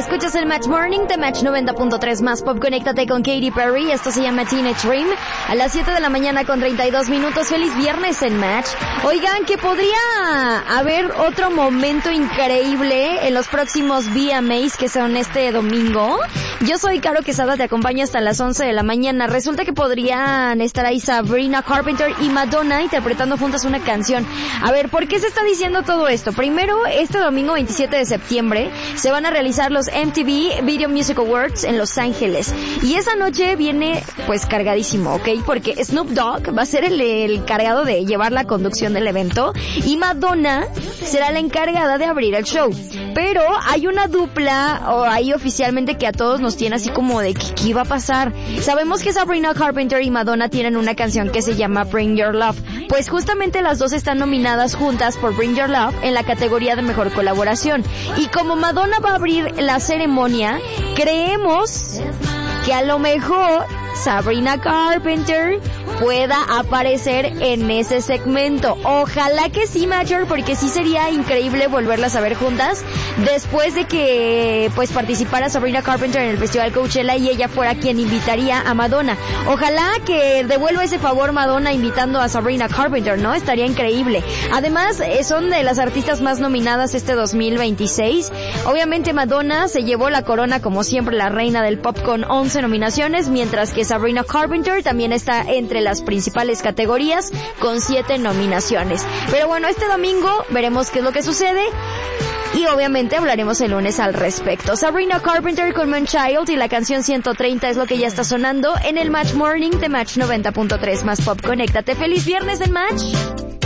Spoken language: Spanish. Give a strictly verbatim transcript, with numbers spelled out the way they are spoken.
Escuchas el Match Morning de Match noventa punto tres más Pop. Conéctate con Katy Perry. Esto se llama Teenage Dream. A las siete de la mañana con treinta y dos minutos. Feliz viernes en Match. Oigan, que podría haber otro momento increíble en los próximos V M As que son este domingo. Yo soy Caro Quesada, te acompaño hasta las once de la mañana. Resulta que podrían estar ahí Sabrina Carpenter y Madonna interpretando juntas una canción. A ver, ¿por qué se está diciendo todo esto? Primero, este domingo veintisiete de septiembre se van a realizar los M T V Video Music Awards en Los Ángeles. Y esa noche viene pues cargadísimo, ¿ok? Porque Snoop Dogg va a ser el, el cargado de llevar la conducción del evento y Madonna será la encargada de abrir el show. Pero hay una dupla, o ahí oficialmente, que a todos nos tiene así como de ¿qué, qué va a pasar? Sabemos que Sabrina Carpenter y Madonna tienen una canción que se llama Bring Your Love. Pues justamente las dos están nominadas juntas por Bring Your Love en la categoría de mejor colaboración. Y como Madonna va a abrir la ceremonia, creemos que a lo mejor Sabrina Carpenter pueda aparecer en ese segmento. Ojalá que sí, Major, porque sí sería increíble volverlas a ver juntas después de que pues participara Sabrina Carpenter en el Festival Coachella y ella fuera quien invitaría a Madonna. Ojalá que devuelva ese favor Madonna invitando a Sabrina Carpenter, ¿no? Estaría increíble. Además, eh, son de las artistas más nominadas este dos mil veintiséis. Obviamente Madonna se llevó la corona como siempre, la reina del pop, con once nominaciones, mientras que Sabrina Carpenter también está entre las principales categorías con siete nominaciones. Pero bueno, este domingo veremos qué es lo que sucede y obviamente hablaremos el lunes al respecto. Sabrina Carpenter con Man Child y la canción ciento treinta es lo que ya está sonando en el Match Morning de Match noventa punto tres más Pop. Conéctate. Feliz viernes en Match.